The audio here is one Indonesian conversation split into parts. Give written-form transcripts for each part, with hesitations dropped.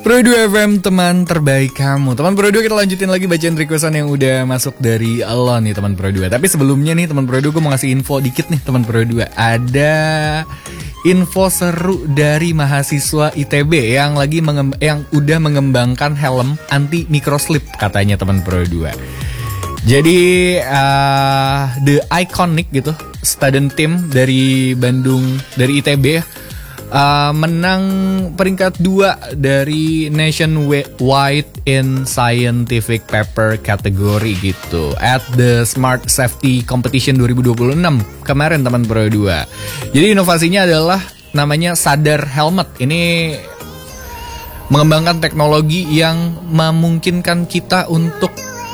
Pro 2 FM, teman terbaik kamu. Teman Pro 2, kita lanjutin lagi bacaan requestan yang udah masuk dari Allah nih teman Pro 2. Tapi sebelumnya nih teman Pro 2, gue mau ngasih info dikit nih teman Pro 2. Ada info seru dari mahasiswa ITB yang lagi yang udah mengembangkan helm anti microslip katanya teman Pro 2. Jadi The Iconic gitu, student team dari Bandung, dari ITB menang peringkat 2 dari nationwide in scientific paper kategori gitu at the Smart Safety Competition 2026 kemarin teman Pro 2. Jadi inovasinya adalah namanya Sadar Helmet. Ini mengembangkan teknologi yang memungkinkan kita untuk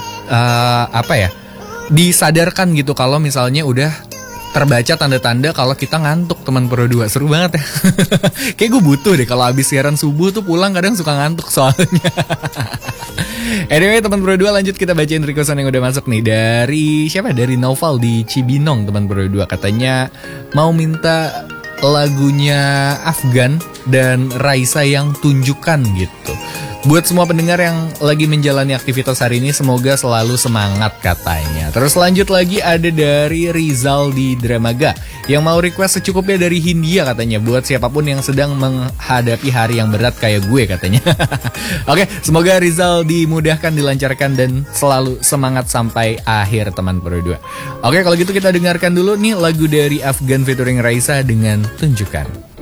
disadarkan gitu kalau misalnya udah terbaca tanda-tanda kalau kita ngantuk teman Pro 2. Seru banget ya. Kayak gue butuh deh kalau habis siaran subuh tuh pulang kadang suka ngantuk soalnya. Anyway teman Pro 2, lanjut kita bacain requestan yang udah masuk nih. Dari siapa? Dari Noval di Cibinong teman Pro 2. Katanya mau minta lagunya Afgan dan Raisa yang Tunjukkan gitu. Buat semua pendengar yang lagi menjalani aktivitas hari ini, semoga selalu semangat katanya. Terus lanjut lagi ada dari Rizal di Dramaga yang mau request secukupnya dari Hindia katanya. Buat siapapun yang sedang menghadapi hari yang berat kayak gue katanya. Oke, semoga Rizal dimudahkan, dilancarkan, dan selalu semangat sampai akhir teman Pro 2. Oke, kalau gitu kita dengarkan dulu nih lagu dari Afgan featuring Raisa dengan Tunjukkan.